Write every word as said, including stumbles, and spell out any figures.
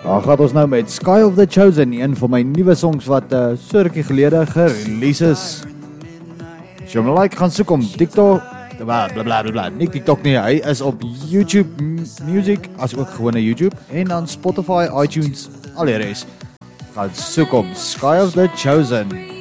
Dan gaan ons nou met Sky of the Chosen, een van my nuwe songs wat uh, so rukkie gelede gerelease is. As jy hom like, gaan soek om TikTok, bla bla bla bla, nie TikTok nie, hy is op YouTube Music, as ook gewone YouTube, en dan Spotify, iTunes, al die res. Gaan soek om Sky of the Chosen.